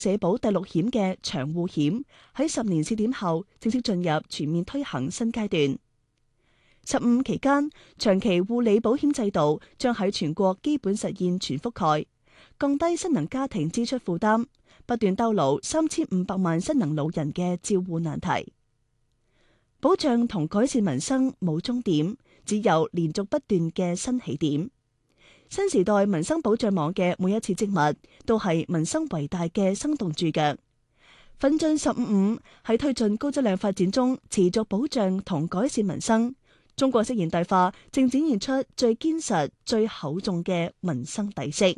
社保第6險嘅長戶險喺10年試點後正式進入全面推行新階段。15期間，長期護理保險制度將喺全國基本實現全覆蓋，降低新能家庭支出負擔，不斷兜牢3500萬新能老人嘅照護難題。保障同改善民生冇終點，只有連續不斷嘅新起點。新時代民生保障網嘅每一次積物，都係民生為大嘅生動注腳。奮進15.5喺推進高質量發展中，持續保障同改善民生。中國式現代化正展現出最堅實、最厚重嘅民生底色。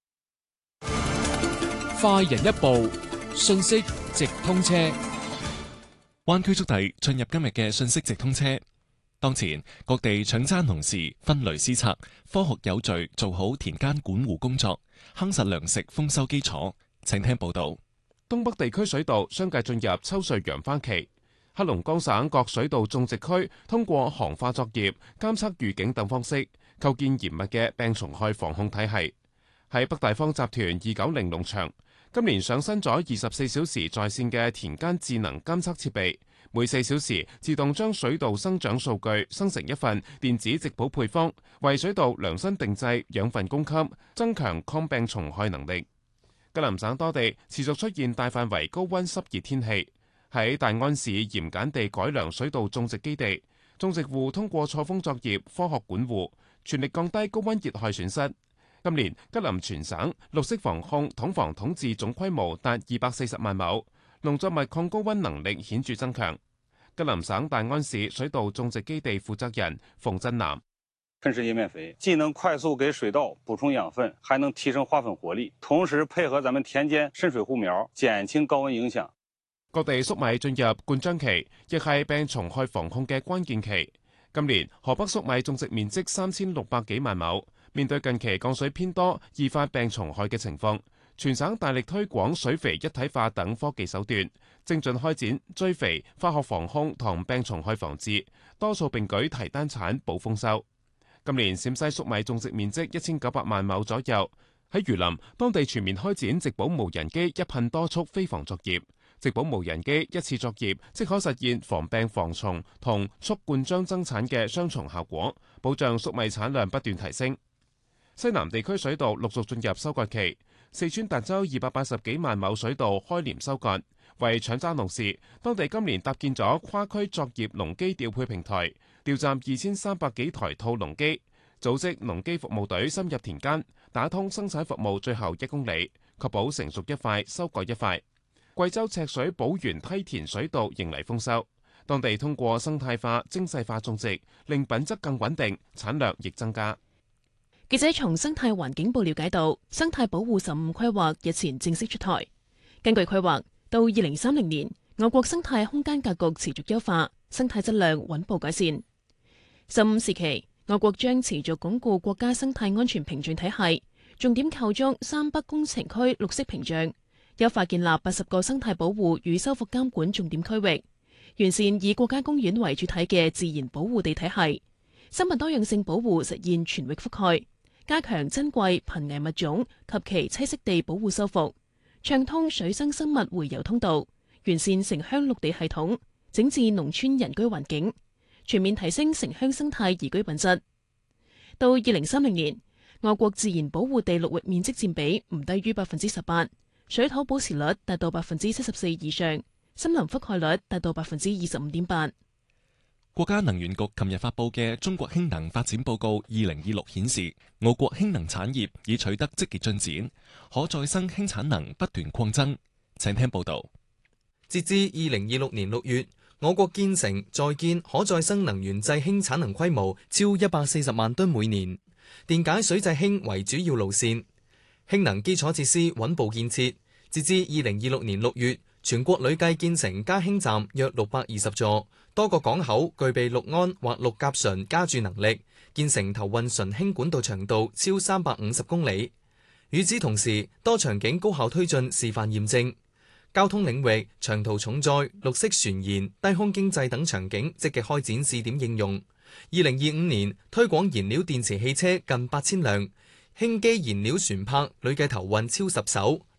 快人一步，信息直通車。 灣區速遞進入今日嘅信息直通車。當前各地搶爭農時，分雷施策，科學有序做好田間管護工作，夯實糧食豐收基礎。請聽報道。 東北地區水稻相繼進入秋穗揚花期。黑龍江省各水稻種植區通過行化作業、監測預警等方式，構建嚴密嘅病蟲害防控體系。喺北大方集團290農場，今年上新咗24小時在線嘅田間智能監測設備，每4小時自動將水稻生長數據生成一份電子植保配方，為水稻量身定製養分供給，增強抗病蟲害能力。吉林省多地持續出現大範圍高溫濕熱天氣。喺大安市鹽鹼地改良水稻種植基地，種植戶通過錯峰作業、科學管護，全力降低高溫熱害損失。今年吉林全省綠色防控統防統治總規模達240萬畝，農作物抗高溫能力顯著增強。吉林省大安市水稻種植基地負責人馮振南： 噴施葉面肥既能快速給水稻補充養分，還能提升花粉活力，同時配合咱們田間滲水護苗，減輕高溫影響。 各地粟米進入灌漿期，亦係病蟲害防控嘅關鍵期。今年河北粟米種植面積3600幾萬畝，面對近期降水偏多，易發病蟲害嘅情況，全省大力推廣水肥一體化等科技手段，精進開展追肥、化學防控同病蟲害防治，多數並舉提單產保豐收。今年陝西粟米種植面積1900萬畝左右，喺榆林當地全面開展植保無人機一噴多速飛防作業。植保無人機一次作業即可實現防病防蟲同促灌漿增產嘅雙重效果，保障粟米產量不斷提升。西南地區水稻陸續進入收割期，四川達州280幾萬畝水稻開鐮收割。為搶爭農時，當地今年搭建咗跨區作業農機調配平台，調站2300幾台套農機，組織農機服務隊深入田間，打通生產服務最後1公里，確保成熟一塊收割一塊。貴州赤水寶源梯田水稻迎嚟豐收，當地通過生態化、精細化種植，令品質更穩定，產量亦增加。 記者從生態環境部了解到，生態保護15規劃日前正式出台。根據規劃，到2030年，我國生態空間格局持續優化，生態質量穩步改善。15時期，我國將持續鞏固國家生態安全屏障體系，重點構築3北工程區綠色屏障。優化建立80個生態保護與修復監管重點區域，完善以國家公園為主體嘅自然保護地體系，生物多樣性保護實現全域覆蓋，加強珍貴瀕危物種及其棲息地保護修復，暢通水生生物回游通道，完善城鄉綠地系統，整治農村人居環境，全面提升城鄉生態宜居品質。到2030年，我國自然保護地陸域面積佔比唔低於18%。水土保持率達到74%以上，森林覆蓋率達到25.8%。 國家能源局琴日發布嘅《中國氫能發展報告2026》顯示，我國氫能產業已取得積極進展，可再生氫產能不斷擴增。請聽報道。 截至2026年6月，我國建成在建可再生能源製氫產能規模超140萬噸每年，電解水製氫為主要路線。氫能基礎設施穩步建設，截至2026年6月，全國累計建成加氫站約620座，多個港口具備氯胺或氯甲醇加注能力，建成投運純氫管道長度超350公里。與此同時，多場景高效推進示範驗證，交通領域長途重載、綠色船研、低空經濟等場景積極開展試點應用。2025年推廣燃料電池汽車近8000輛。氫基燃料船舶累計投運超10艘，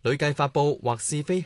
累計發布或試飛